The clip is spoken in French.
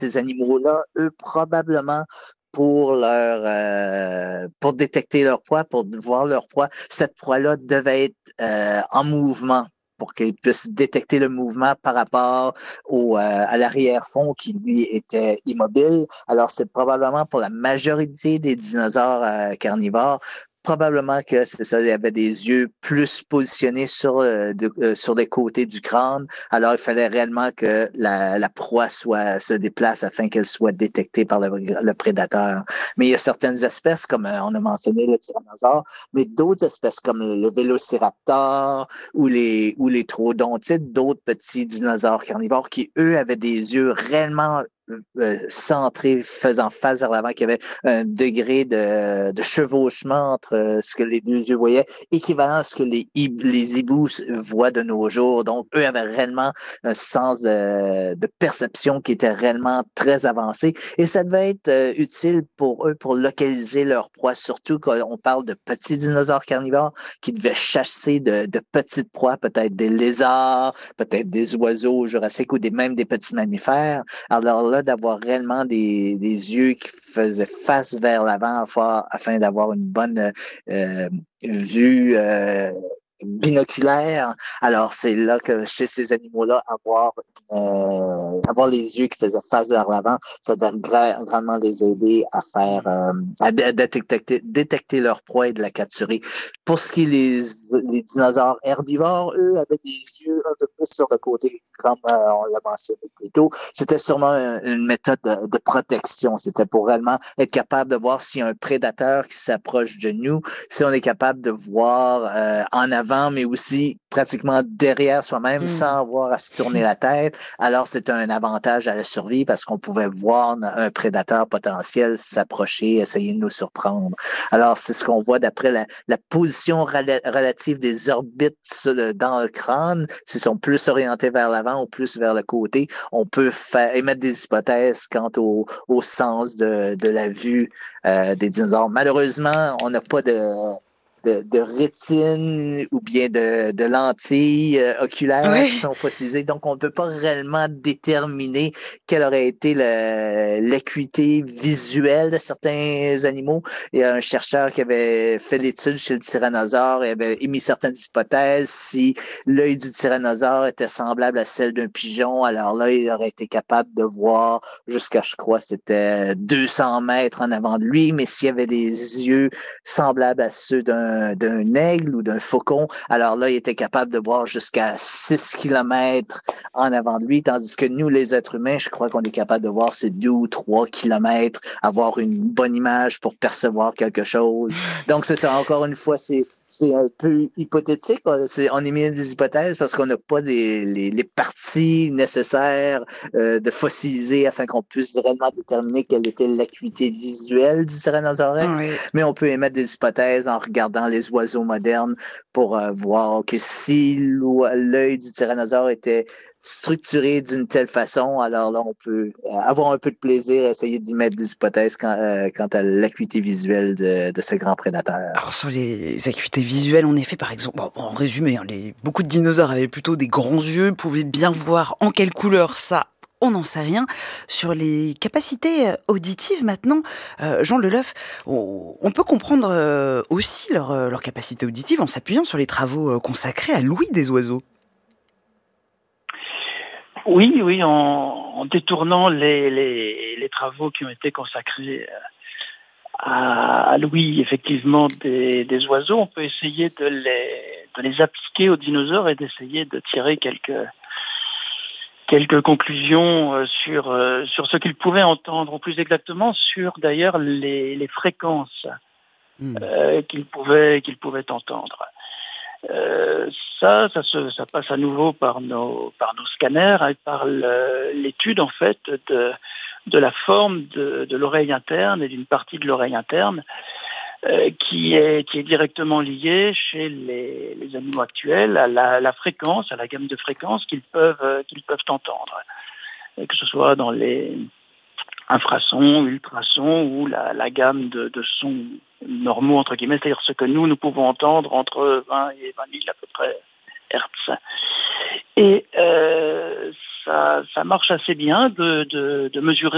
ces animaux-là, eux, probablement pour détecter leur proie, pour voir leur proie, cette proie-là devait être en mouvement pour qu'ils puissent détecter le mouvement par rapport à l'arrière-fond qui, lui, était immobile. Alors, c'est probablement pour la majorité des dinosaures carnivores, probablement que c'est ça, il y avait des yeux plus positionnés sur les côtés du crâne. Alors, il fallait réellement que la proie se déplace afin qu'elle soit détectée par le prédateur. Mais il y a certaines espèces, comme on a mentionné le tyrannosaure, mais d'autres espèces comme le vélociraptor ou les troodontides, d'autres petits dinosaures carnivores qui, eux, avaient des yeux réellement centrés, faisant face vers l'avant, qui avait un degré de chevauchement entre ce que les deux yeux voyaient, équivalent à ce que les hiboux voient de nos jours. Donc, eux avaient réellement un sens de perception qui était réellement très avancé. Et ça devait être utile pour eux pour localiser leur proie, surtout quand on parle de petits dinosaures carnivores qui devaient chasser de petites proies, peut-être des lézards, peut-être des oiseaux jurassiques ou même des petits mammifères. Alors là, d'avoir réellement des yeux qui faisaient face vers l'avant afin d'avoir une bonne vue binoculaire. Alors, c'est là que chez ces animaux-là, avoir les yeux qui faisaient face vers l'avant, ça devait grandement les aider à faire, détecter leur proie et de la capturer. Pour ce qui est les dinosaures herbivores, eux, avaient des yeux un peu plus sur le côté, comme on l'a mentionné plus tôt. C'était sûrement une méthode de protection. C'était pour réellement être capable de voir s'il y a un prédateur qui s'approche de nous, si on est capable de voir en avant, mais aussi pratiquement derrière soi-même sans avoir à se tourner la tête. Alors, c'était un avantage à la survie parce qu'on pouvait voir un prédateur potentiel s'approcher, essayer de nous surprendre. Alors, c'est ce qu'on voit d'après la position relative des orbites dans le crâne. S'ils sont plus orientés vers l'avant ou plus vers le côté, on peut émettre des hypothèses quant au sens de la vue des dinosaures. Malheureusement, on n'a pas de rétine ou bien de lentilles oculaires qui Oui. sont fossilisées. Donc, on ne peut pas réellement déterminer quelle aurait été l'acuité visuelle de certains animaux. Il y a un chercheur qui avait fait l'étude chez le tyrannosaure et avait émis certaines hypothèses. Si l'œil du tyrannosaure était semblable à celle d'un pigeon, alors là, il aurait été capable de voir jusqu'à, je crois, c'était 200 mètres en avant de lui. Mais s'il y avait des yeux semblables à ceux d'un aigle ou d'un faucon. Alors là, il était capable de voir jusqu'à 6 kilomètres en avant de lui, tandis que nous, les êtres humains, je crois qu'on est capable de voir ces 2 ou 3 kilomètres, avoir une bonne image pour percevoir quelque chose. Donc, c'est ça, encore une fois, c'est un peu hypothétique. On émet des hypothèses parce qu'on n'a pas les parties nécessaires de fossiliser afin qu'on puisse réellement déterminer quelle était l'acuité visuelle du Tyrannosaure Rex, Oui. mais on peut émettre des hypothèses en regardant les oiseaux modernes pour voir que si l'œil du tyrannosaure était structuré d'une telle façon, alors là, on peut avoir un peu de plaisir à essayer d'y mettre des hypothèses quant à l'acuité visuelle de ce grand prédateur. Alors sur les acuités visuelles, en effet, par exemple, bon, en résumé, hein, beaucoup de dinosaures avaient plutôt des grands yeux, pouvaient bien voir en quelle couleur ça. On n'en sait rien. Sur les capacités auditives maintenant, Jean Leloeuf, on peut comprendre aussi leur capacité auditive en s'appuyant sur les travaux consacrés à l'ouïe des oiseaux. Oui, oui, en détournant les travaux qui ont été consacrés à l'ouïe, effectivement, des oiseaux, on peut essayer de les appliquer aux dinosaures et d'essayer de tirer quelques conclusions sur ce qu'ils pouvaient entendre, ou plus exactement sur d'ailleurs les fréquences Hmm. qu'ils pouvaient entendre. Euh, ça passe à nouveau par nos scanners et par l'étude en fait de la forme de l'oreille interne et d'une partie de l'oreille interne qui est directement liée chez les animaux actuels à la fréquence, à la gamme de fréquences qu'ils peuvent entendre, et que ce soit dans les infrasons, ultrasons ou la gamme de sons normaux entre guillemets, c'est-à-dire ce que nous pouvons entendre entre 20 et 20 000 à peu près hertz. Et ça marche assez bien de mesurer